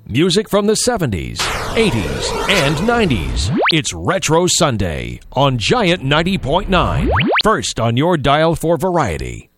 Music from the 70s, 80s, and 90s. It's Retro Sunday on Giant 90.9. First on your dial for variety.